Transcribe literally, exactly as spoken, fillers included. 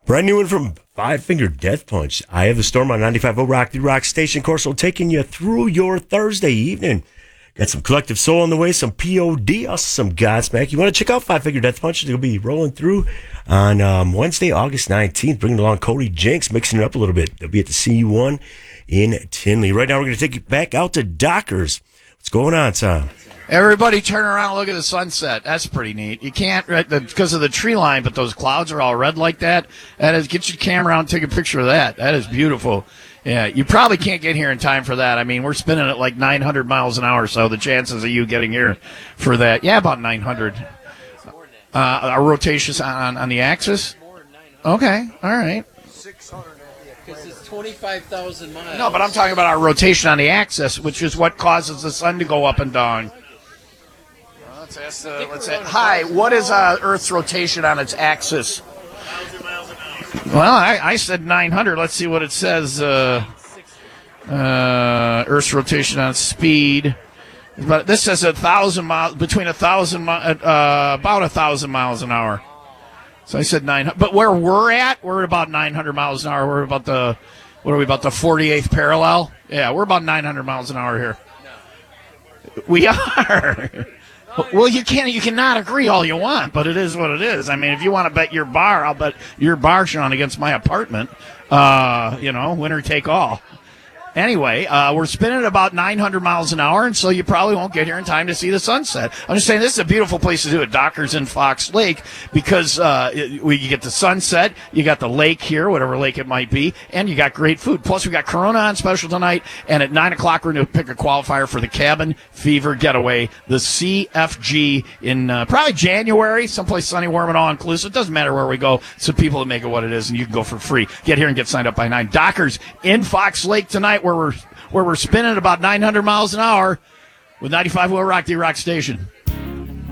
Brand new one from Five Finger Death Punch. I Have the Storm on ninety-five point oh Rock, the Rock Station. Corso taking you through your Thursday evening. Got some Collective Soul on the way, some P O D, also some Godsmack. You want to check out Five Finger Death Punch? They'll be rolling through on um, Wednesday, August nineteenth, bringing along Cody Jinks, mixing it up a little bit. They'll be at the C U one in Tinley. Right now, we're going to take you back out to Dockers. What's going on, Tom? Everybody turn around and look at the sunset. That's pretty neat. You can't, right, the, because of the tree line, but those clouds are all red like that. That is, get your camera out and take a picture of that. That is beautiful. Yeah, you probably can't get here in time for that. I mean, we're spinning at like nine hundred miles an hour, so the chances of you getting here for that, yeah, about nine hundred. Uh, our rotations on, on the axis? Okay, all right. Because it's twenty-five thousand miles. No, but I'm talking about our rotation on the axis, which is what causes the sun to go up and down. Well, let's ask, uh, let's ask, hi, what is uh, Earth's rotation on its axis? Well, I, I said nine hundred. Let's see what it says. Uh, uh, Earth's rotation on speed. But this says a thousand miles, between a thousand, uh, about a thousand miles an hour. So I said nine hundred. But where we're at, we're at about nine hundred miles an hour. We're about the, what are we, about the forty-eighth parallel? Yeah, we're about nine hundred miles an hour here. No. We are. Well, you can't, you cannot agree all you want, but it is what it is. I mean, if you want to bet your bar, I'll bet your bar, Sean, against my apartment. Uh, you know, winner take all. Anyway, uh, we're spinning at about nine hundred miles an hour, and so you probably won't get here in time to see the sunset. I'm just saying this is a beautiful place to do it, Dockers in Fox Lake, because uh, we, you get the sunset, you got the lake here, whatever lake it might be, and you got great food. Plus, we got Corona on special tonight, and at nine o'clock, we're going to pick a qualifier for the Cabin Fever Getaway, the C F G, in uh, probably January, someplace sunny, warm, and all-inclusive. It doesn't matter where we go. It's the people that make it what it is, and you can go for free. Get here and get signed up by nine. Dockers in Fox Lake tonight, where we're where we're spinning at about nine hundred miles an hour with ninety-five point oh Rock, the Rock Station.